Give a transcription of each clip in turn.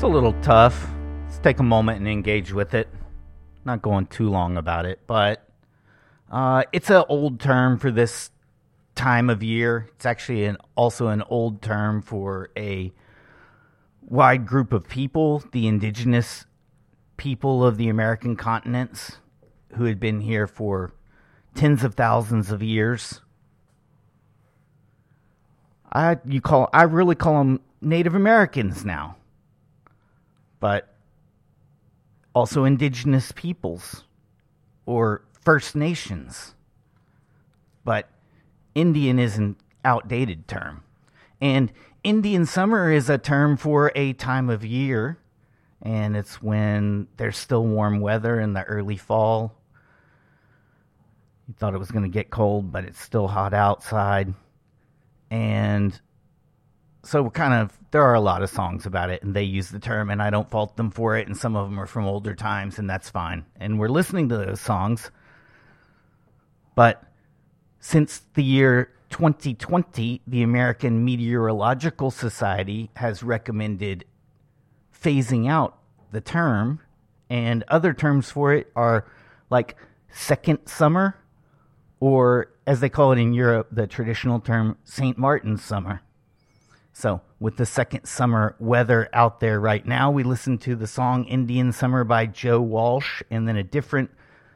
a little tough. Let's take a moment and engage with it. Not going too long about it, but it's an old term for this time of year. It's actually also an old term for a wide group of people, the indigenous people of the American continents who had been here for tens of thousands of years. I really call them Native Americans now, but also indigenous peoples or First Nations. But Indian is an outdated term. And Indian summer is a term for a time of year, and it's when there's still warm weather in the early fall. You thought it was going to get cold, but it's still hot outside. And so there are a lot of songs about it, and they use the term, and I don't fault them for it, and some of them are from older times, and that's fine. And we're listening to those songs. But since the year 2020, the American Meteorological Society has recommended phasing out the term, and other terms for it are like second summer, or as they call it in Europe, the traditional term St. Martin's summer. So with the second summer weather out there right now, we listen to the song Indian Summer by Joe Walsh, and then a different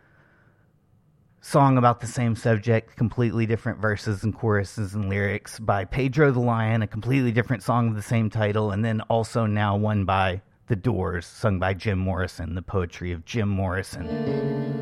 song about the same subject, completely different verses and choruses and lyrics, by Pedro the Lion, a completely different song of the same title, and then also now one by The Doors, sung by Jim Morrison, the poetry of Jim Morrison.